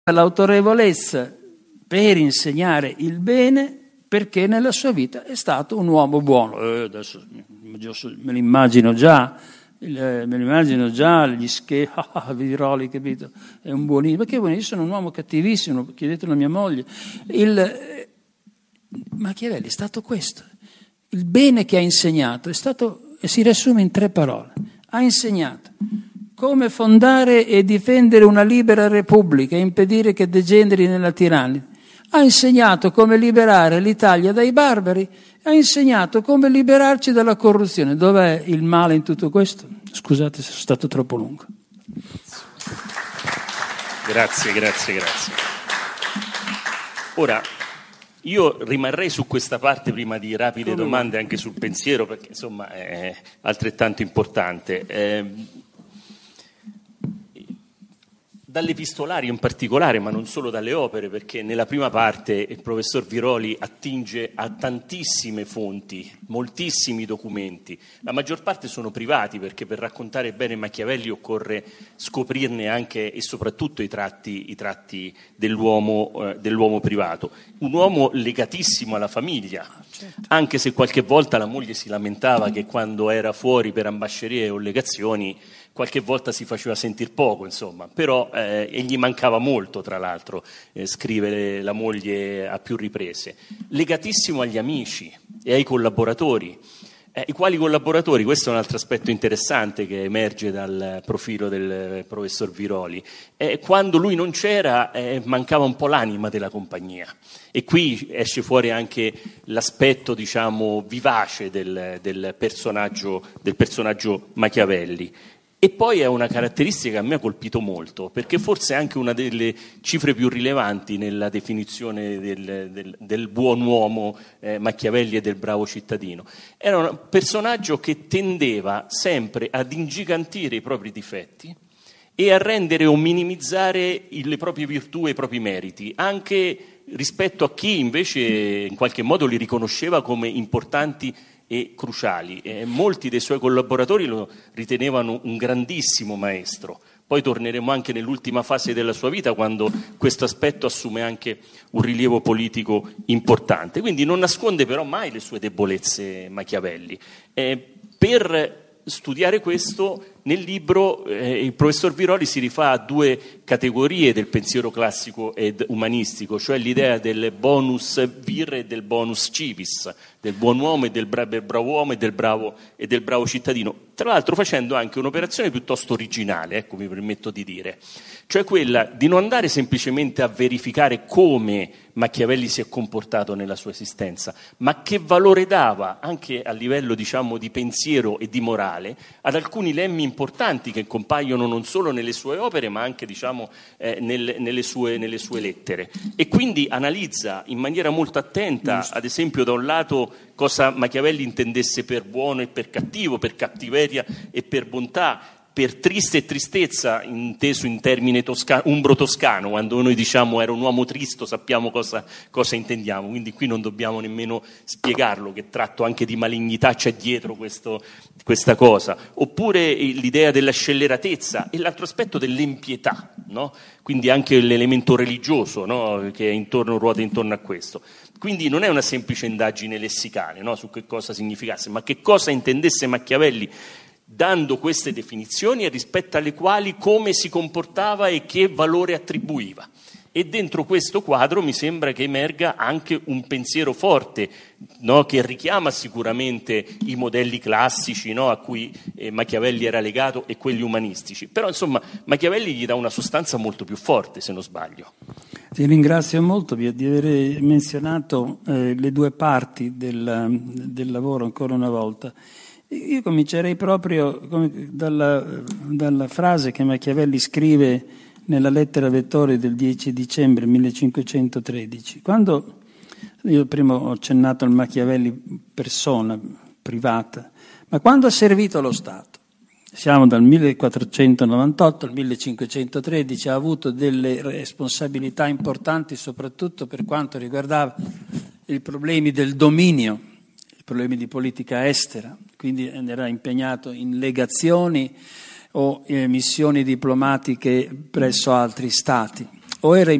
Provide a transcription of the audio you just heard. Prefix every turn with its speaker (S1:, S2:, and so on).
S1: l'autorevolezza per insegnare il bene, perché nella sua vita è stato un uomo buono. Adesso me l'immagino già gli Viroli, capito? È un buonissimo. Perché io sono un uomo cattivissimo, chiedetelo a mia moglie. Machiavelli è stato questo. Il bene che ha insegnato è stato, si riassume in 3 parole. Ha insegnato come fondare e difendere una libera repubblica e impedire che degeneri nella tirannia. Ha insegnato come liberare l'Italia dai barbari, ha insegnato come liberarci dalla corruzione. Dov'è il male in tutto questo? Scusate se sono stato troppo lungo.
S2: Grazie. Ora, io rimarrei su questa parte prima di rapide domande anche sul pensiero, perché insomma è altrettanto importante. Dall'epistolario in particolare, ma non solo dalle opere, perché nella prima parte il professor Viroli attinge a tantissime fonti, moltissimi documenti. La maggior parte sono privati, perché per raccontare bene Machiavelli occorre scoprirne anche e soprattutto i tratti dell'uomo privato. Un uomo legatissimo alla famiglia, anche se qualche volta la moglie si lamentava che quando era fuori per ambascerie o legazioni qualche volta si faceva sentir poco, insomma, però e gli mancava molto, tra l'altro, scrive la moglie a più riprese. Legatissimo agli amici e ai collaboratori. I quali collaboratori? Questo è un altro aspetto interessante che emerge dal profilo del professor Viroli. Quando lui non c'era mancava un po' l'anima della compagnia, e qui esce fuori anche l'aspetto, diciamo, vivace del personaggio Machiavelli. E poi è una caratteristica che a me ha colpito molto, perché forse è anche una delle cifre più rilevanti nella definizione del buon uomo Machiavelli e del bravo cittadino. Era un personaggio che tendeva sempre ad ingigantire i propri difetti e a rendere o minimizzare le proprie virtù e i propri meriti, anche rispetto a chi invece in qualche modo li riconosceva come importanti e cruciali. Molti dei suoi collaboratori lo ritenevano un grandissimo maestro. Poi torneremo anche nell'ultima fase della sua vita, quando questo aspetto assume anche un rilievo politico importante. Quindi non nasconde però mai le sue debolezze Machiavelli. Per studiare questo, nel libro il professor Viroli si rifà a 2 categorie del pensiero classico ed umanistico, cioè l'idea del bonus vir e del bonus civis, del buon uomo e del bravo uomo e del bravo cittadino, tra l'altro facendo anche un'operazione piuttosto originale, ecco, mi permetto di dire, cioè quella di non andare semplicemente a verificare come Machiavelli si è comportato nella sua esistenza, ma che valore dava anche a livello, diciamo, di pensiero e di morale ad alcuni lemmi importanti che compaiono non solo nelle sue opere, ma anche, diciamo, nelle sue lettere. E quindi analizza in maniera molto attenta, ad esempio, da un lato cosa Machiavelli intendesse per buono e per cattivo, per cattiveria e per bontà, per triste e tristezza, inteso in termine umbro-toscano. Quando noi diciamo era un uomo tristo, sappiamo cosa intendiamo, quindi qui non dobbiamo nemmeno spiegarlo, che tratto anche di malignità c'è dietro questa cosa. Oppure l'idea della scelleratezza e l'altro aspetto dell'empietà, no? Quindi anche l'elemento religioso, no? Che ruota intorno a questo. Quindi non è una semplice indagine lessicale, no? Su che cosa significasse, ma che cosa intendesse Machiavelli dando queste definizioni e rispetto alle quali come si comportava e che valore attribuiva. E dentro questo quadro mi sembra che emerga anche un pensiero forte, no? Che richiama sicuramente i modelli classici, no? A cui Machiavelli era legato e quelli umanistici. Però insomma Machiavelli gli dà una sostanza molto più forte, se non sbaglio.
S1: Ti ringrazio molto di aver menzionato le 2 parti del lavoro ancora una volta. Io comincerei proprio dalla frase che Machiavelli scrive nella lettera ai Vettori del 10 dicembre 1513. Quando io prima ho accennato al Machiavelli persona privata, ma quando ha servito lo Stato, siamo dal 1498 al 1513, ha avuto delle responsabilità importanti soprattutto per quanto riguardava i problemi del dominio, i problemi di politica estera, quindi era impegnato in legazioni o missioni diplomatiche presso altri stati. o era